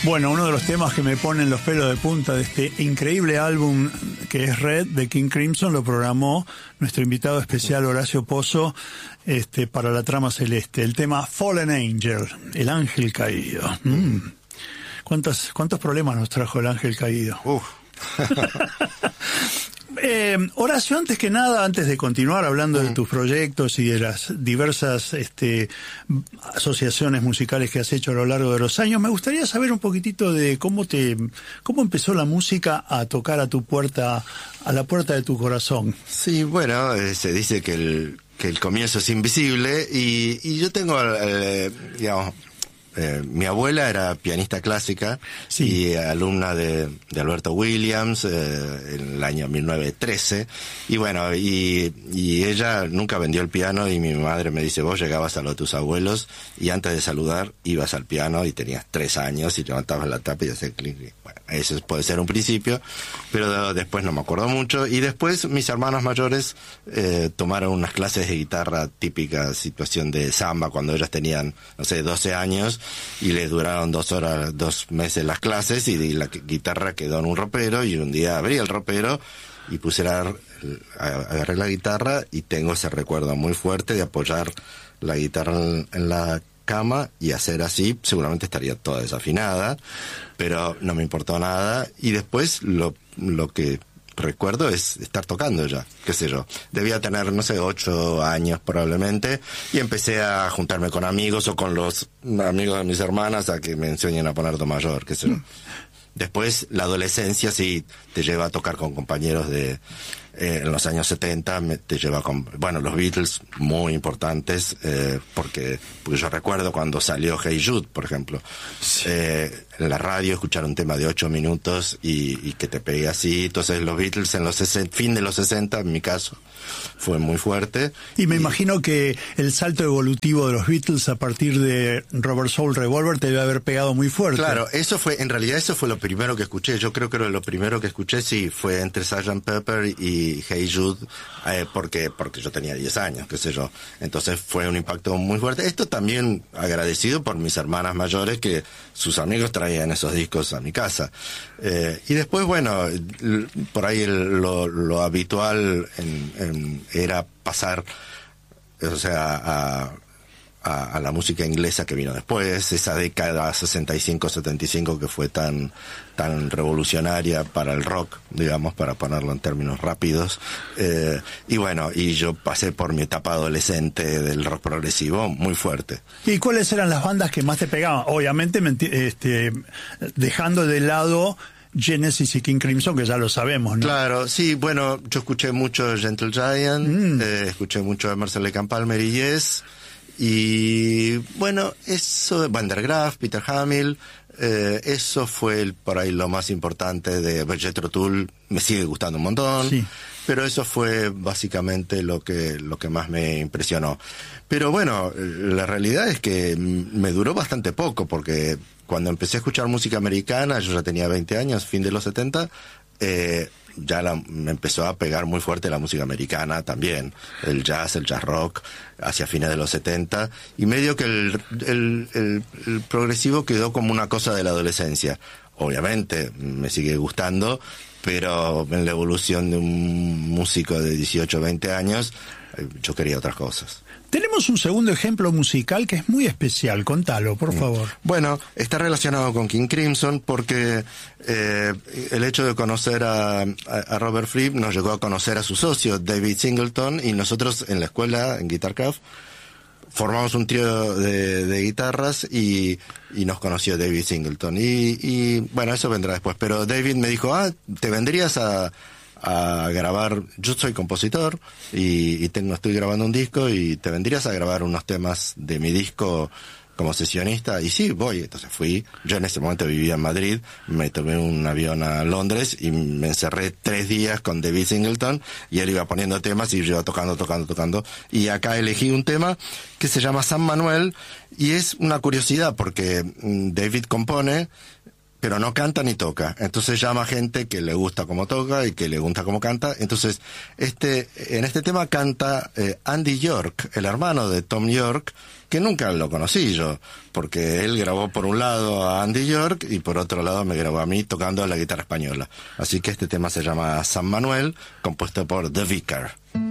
Bueno, uno de los temas que me ponen los pelos de punta de este increíble álbum que es Red de King Crimson lo programó nuestro invitado especial Horacio Pozo para la trama celeste. El tema Fallen Angel, el ángel caído. ¿Cuántos problemas nos trajo el ángel caído? Horacio, antes que nada, antes de continuar hablando de tus proyectos y de las diversas asociaciones musicales que has hecho a lo largo de los años, me gustaría saber un poquitito de cómo empezó la música a tocar a tu puerta, a la puerta de tu corazón. Sí, bueno, se dice que el comienzo es invisible y yo tengo, digamos, mi abuela era pianista clásica, sí, y alumna de Alberto Williams en el año 1913, y bueno, y ella nunca vendió el piano, y mi madre me dice, vos llegabas a lo de tus abuelos y antes de saludar ibas al piano y tenías 3 años y levantabas la tapa y hacías clic. Bueno, eso puede ser un principio, pero después no me acuerdo mucho, y después mis hermanos mayores tomaron unas clases de guitarra, típica situación de samba, cuando ellas tenían, no sé, 12 años, y les duraron 2 meses las clases, y la guitarra quedó en un ropero, y un día abrí el ropero y agarré la guitarra, y tengo ese recuerdo muy fuerte de apoyar la guitarra en la cama y hacer así. Seguramente estaría toda desafinada, pero no me importó nada, y después lo que recuerdo es estar tocando ya, qué sé yo, debía tener, no sé, 8 años probablemente, y empecé a juntarme con amigos o con los amigos de mis hermanas a que me enseñen a poner do mayor, qué sé yo. Después la adolescencia sí te lleva a tocar con compañeros en los años 70, te lleva con, bueno, los Beatles, muy importantes, porque yo recuerdo cuando salió Hey Jude, por ejemplo, sí, en la radio escuchar un tema de 8 minutos y que te pegue así. Entonces los Beatles en los fin de los 60, en mi caso, fue muy fuerte. Y me imagino que el salto evolutivo de los Beatles a partir de Rubber Soul Revolver te debe haber pegado muy fuerte. Claro, en realidad eso fue lo primero que escuché. Yo creo que lo primero que escuché sí fue entre Sgt. Pepper y Hey Jude, porque yo tenía 10 años, qué sé yo. Entonces fue un impacto muy fuerte. Esto también agradecido por mis hermanas mayores, que sus amigos traían esos discos a mi casa. Y después, bueno, por ahí lo habitual era pasar, o sea, a la música inglesa que vino después, esa década 65-75 que fue tan revolucionaria para el rock, digamos, para ponerlo en términos rápidos. Y bueno, y yo pasé por mi etapa adolescente del rock progresivo muy fuerte. ¿Y cuáles eran las bandas que más te pegaban? Obviamente, dejando de lado Genesis y King Crimson, que ya lo sabemos, ¿no? Claro, sí, bueno, yo escuché mucho Gentle Giant, escuché mucho Emerson Lake and Palmer y Yes, y bueno, eso, Van der Graaf, Peter Hamill, eso fue por ahí lo más importante de Jethro Tull. Me sigue gustando un montón, sí, pero eso fue básicamente lo que más me impresionó. Pero bueno, la realidad es que me duró bastante poco, porque cuando empecé a escuchar música americana, yo ya tenía 20 años, fin de los 70, me empezó a pegar muy fuerte la música americana también, el jazz rock, hacia fines de los 70, y medio que el progresivo quedó como una cosa de la adolescencia. Obviamente me sigue gustando, pero en la evolución de un músico de 18 o 20 años, yo quería otras cosas. Tenemos un segundo ejemplo musical que es muy especial. Contalo, por favor. Bueno, está relacionado con King Crimson porque el hecho de conocer a Robert Fripp nos llegó a conocer a su socio, David Singleton, y nosotros en la escuela, en Guitarcraft, formamos un trío de guitarras y nos conoció David Singleton. Y bueno, eso vendrá después. Pero David me dijo, ¿te vendrías a grabar? Yo soy compositor y estoy grabando un disco, y te vendrías a grabar unos temas de mi disco como sesionista. Y sí, voy. Entonces fui. Yo en ese momento vivía en Madrid, me tomé un avión a Londres y me encerré 3 días con David Singleton, y él iba poniendo temas y yo iba tocando. Y acá elegí un tema que se llama San Manuel, y es una curiosidad porque David compone, pero no canta ni toca. Entonces llama gente que le gusta cómo toca y que le gusta cómo canta. Entonces, en este tema canta Andy York, el hermano de Tom York, que nunca lo conocí yo, porque él grabó por un lado a Andy York y por otro lado me grabó a mí tocando la guitarra española. Así que este tema se llama San Manuel, compuesto por The Vicar.